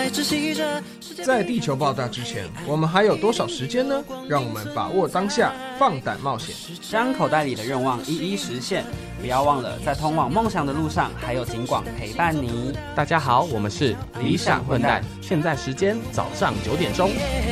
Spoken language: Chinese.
在地球爆炸之前，我们还有多少时间呢？让我们把握当下，放胆冒险， 将口袋里的愿望一一实现。不要忘了，在通往梦想的路上，还有警广陪伴你。 大家好，我们是理想混蛋，现在时间早上9点钟。